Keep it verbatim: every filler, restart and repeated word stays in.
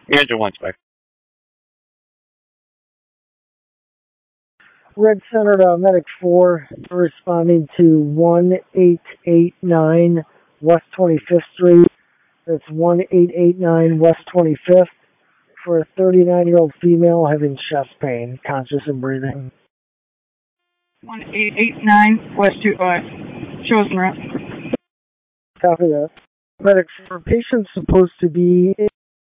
Manager one, spec. Red Center uh, Medic four responding to one eight eight nine West twenty-fifth Street. That's one eight eight nine West twenty-fifth for a thirty-nine-year-old female having chest pain, conscious and breathing. one eight eight nine West two five. Chosen route. Copy that. Medic four, patient's supposed to be